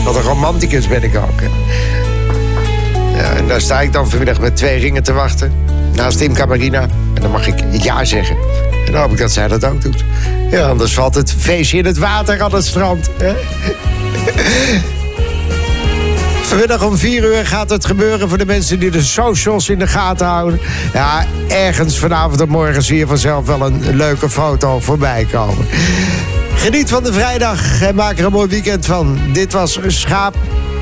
Wat een romanticus ben ik ook. Hè. Ja, en daar sta ik dan vanmiddag met 2 ringen te wachten. Naast Tim Camarina. En dan mag ik ja zeggen. En dan hoop ik dat zij dat ook doet. Ja, anders valt het feestje in het water aan het strand. Hè? Vanmiddag om 4 uur gaat het gebeuren voor de mensen die de socials in de gaten houden. Ja, ergens vanavond of morgen zie je vanzelf wel een leuke foto voorbij komen. Geniet van de vrijdag en maak er een mooi weekend van. Dit was Schaap